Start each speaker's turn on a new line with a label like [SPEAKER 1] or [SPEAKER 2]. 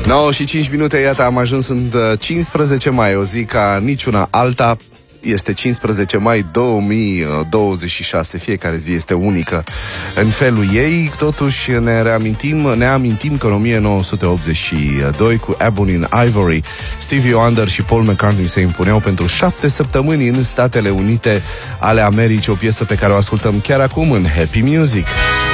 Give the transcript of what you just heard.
[SPEAKER 1] 9 și 5 minute, iată, am ajuns în 15 mai, o zi ca niciuna alta. Este 15 mai 2026, fiecare zi este unică în felul ei. Totuși ne amintim că în 1982, cu Ebony and Ivory, Stevie Wonder și Paul McCartney se impuneau pentru 7 săptămâni în Statele Unite ale Americii, o piesă pe care o ascultăm chiar acum în Happy Music.